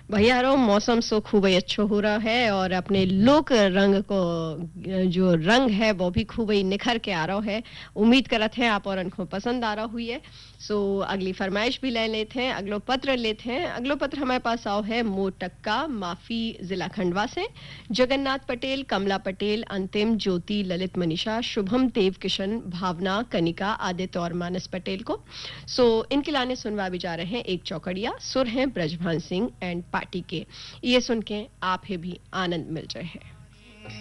भैयारो मौसम सो खूब ही अच्छो हो रहा है और अपने लोक रंग को जो रंग है वो भी खूब ही निखर के आ रहा है। उम्मीद करत हैं आप और उनको पसंद आ रहा हुई है। सो अगली फरमाइश भी ले लेते हैं, अगलो पत्र लेते हैं। अगलो पत्र हमारे पास आओ है मोटक्का माफी जिला खंडवा से। जगन्नाथ पटेल, कमला पटेल, अंतिम, ज्योति, ललित, मनीषा, शुभम, देव किशन, भावना, कनिका, आदित्य और मानस पटेल को। सो इनके लाने सुनवा भी जा रहे हैं एक चौकड़िया। सुर हैं ब्रजभान सिंह एंड पार्टी के। ये सुन के आप ही भी आनंद मिल रहे हैं।